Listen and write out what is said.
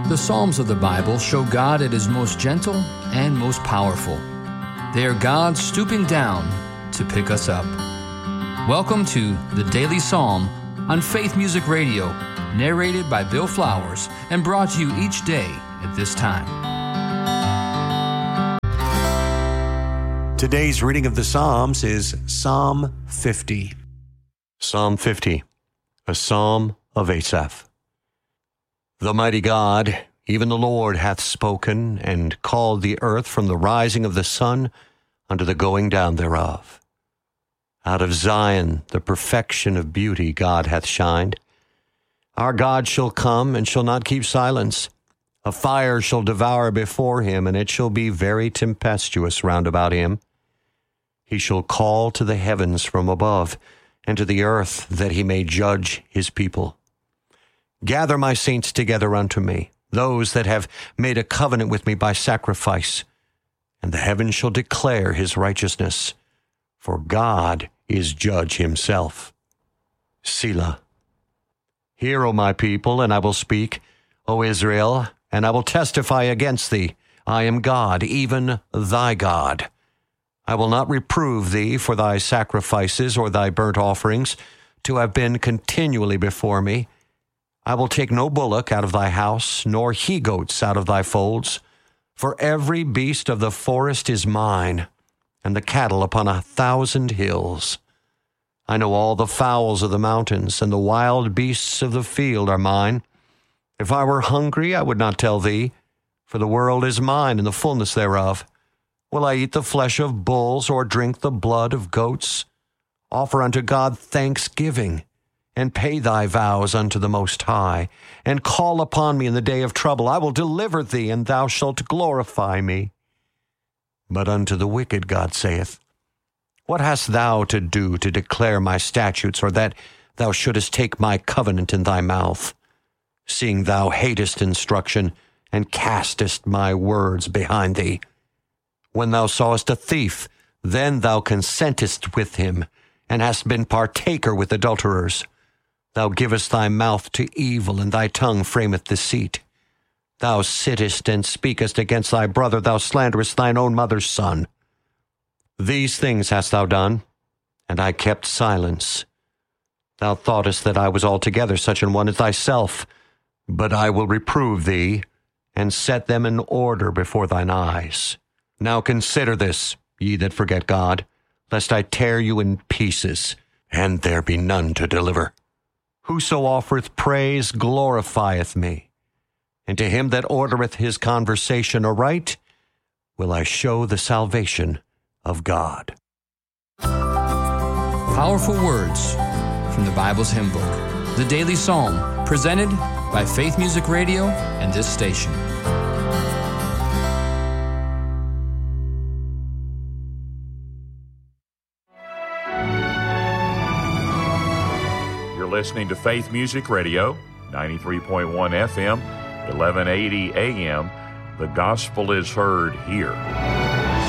The Psalms of the Bible show God at His most gentle and most powerful. They are God stooping down to pick us up. Welcome to the Daily Psalm on Faith Music Radio, narrated by Bill Flowers and brought to you each day at this time. Today's reading of the Psalms is Psalm 50. Psalm 50, a psalm of Asaph. The mighty God, even the Lord, hath spoken, and called the earth from the rising of the sun unto the going down thereof. Out of Zion the perfection of beauty God hath shined. Our God shall come, and shall not keep silence. A fire shall devour before him, and it shall be very tempestuous round about him. He shall call to the heavens from above, and to the earth, that he may judge his people. Gather my saints together unto me, those that have made a covenant with me by sacrifice, and the heavens shall declare his righteousness, for God is judge himself. Selah. Hear, O my people, and I will speak, O Israel, and I will testify against thee. I am God, even thy God. I will not reprove thee for thy sacrifices or thy burnt offerings, to have been continually before me. I will take no bullock out of thy house, nor he-goats out of thy folds. For every beast of the forest is mine, and the cattle upon 1,000 hills. I know all the fowls of the mountains, and the wild beasts of the field are mine. If I were hungry, I would not tell thee, for the world is mine, and the fullness thereof. Will I eat the flesh of bulls, or drink the blood of goats? Offer unto God thanksgiving, and pay thy vows unto the Most High, and call upon me in the day of trouble. I will deliver thee, and thou shalt glorify me. But unto the wicked God saith, What hast thou to do to declare my statutes, or that thou shouldest take my covenant in thy mouth, seeing thou hatest instruction, and castest my words behind thee? When thou sawest a thief, then thou consentest with him, and hast been partaker with adulterers. Thou givest thy mouth to evil, and thy tongue frameth deceit. Thou sittest and speakest against thy brother, thou slanderest thine own mother's son. These things hast thou done, and I kept silence. Thou thoughtest that I was altogether such an one as thyself, but I will reprove thee, and set them in order before thine eyes. Now consider this, ye that forget God, lest I tear you in pieces, and there be none to deliver. Whoso offereth praise glorifieth me, and to him that ordereth his conversation aright will I show the salvation of God. Powerful words from the Bible's hymn book, the Daily Psalm, presented by Faith Music Radio and this station. Listening to Faith Music Radio, 93.1 FM, 1180 AM. The gospel is heard here.